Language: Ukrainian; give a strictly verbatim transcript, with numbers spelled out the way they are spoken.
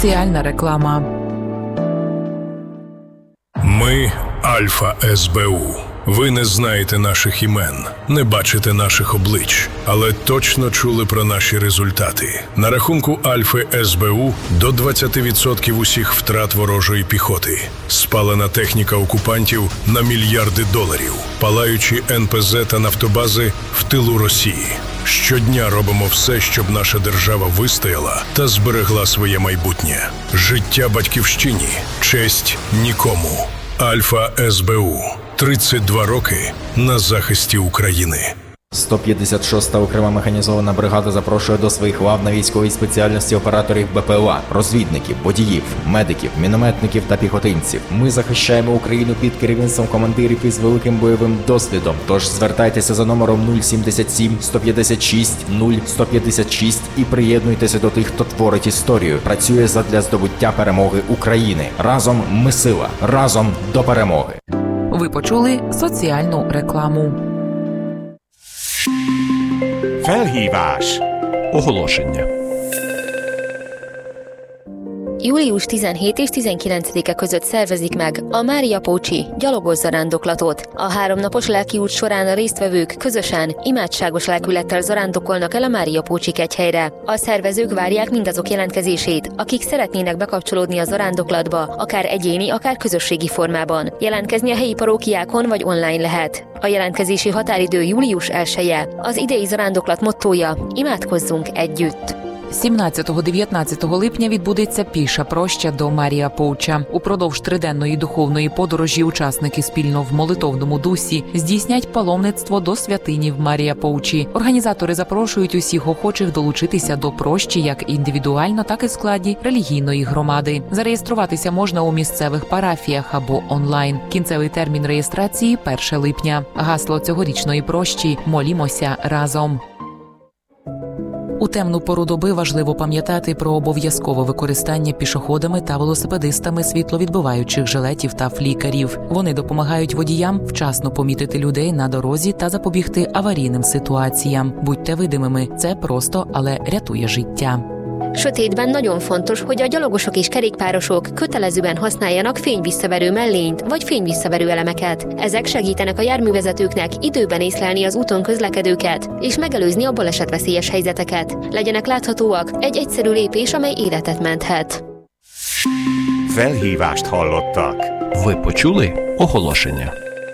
Соціальна реклама. Ми – Альфа Ес Бе У. Ви не знаєте наших імен, не бачите наших облич, але точно чули про наші результати. На рахунку Альфи Ес Бе У до двадцять відсотків усіх втрат ворожої піхоти. Спалена техніка окупантів на мільярди доларів. Палаючі Ен Пе Зе та нафтобази в тилу Росії. Щодня робимо все, щоб наша держава вистояла та зберегла своє майбутнє. Життя батьківщині, честь нікому. Альфа Ес Бе У. тридцять два роки на захисті України. сто п'ятдесят шоста окрема механізована бригада запрошує до своїх лав на військовій спеціальності операторів Бе Пе Ел А, розвідників, водіїв, медиків, мінометників та піхотинців. Ми захищаємо Україну під керівництвом командирів із великим бойовим досвідом. Тож звертайтеся за номером нуль сімдесят сім сто п'ятдесят шість нуль сто п'ятдесят шість і приєднуйтеся до тих, хто творить історію, працює задля здобуття перемоги України. Разом ми сила, разом до перемоги. Ви почули соціальну рекламу. Felhívás. Оголошення. július tizenhetedike és tizenkilencedike között szervezik meg a Mária Pócsi gyalogos zarándoklatot. A háromnapos lelkiút során a résztvevők közösen, imádságos lelkülettel zarándokolnak el a Mária Pócsi kegyhelyre. A szervezők várják mindazok jelentkezését, akik szeretnének bekapcsolódni a zarándoklatba, akár egyéni, akár közösségi formában. Jelentkezni a helyi parókiákon vagy online lehet. A jelentkezési határidő július elseje. Az idei zarándoklat mottója: imádkozzunk együtt. сімнадцятого-дев'ятнадцятого липня відбудеться піша проща до Марія Поуча. Упродовж триденної духовної подорожі учасники спільно в молитовному дусі здійснять паломництво до святині в Марія Поучі. Організатори запрошують усіх охочих долучитися до прощі як індивідуально, так і в складі релігійної громади. Зареєструватися можна у місцевих парафіях або онлайн. Кінцевий термін реєстрації – перше липня. Гасло цьогорічної прощі – «Молімося разом». У темну пору доби важливо пам'ятати про обов'язкове використання пішоходами та велосипедистами світловідбиваючих жилетів та флікерів. Вони допомагають водіям вчасно помітити людей на дорозі та запобігти аварійним ситуаціям. Будьте видимими, це просто, але rятує життя. Sötétben nagyon fontos, hogy a gyalogosok és kerékpárosok kötelezően használjanak fényvisszaverő mellényt vagy fényvisszaverő elemeket. Ezek segítenek a járművezetőknek időben észlelni az úton közlekedőket és megelőzni a balesetveszélyes helyzeteket. Legyenek láthatóak, egy egyszerű lépés, amely életet menthet. Felhívást hallottak. Ви почули оголошення.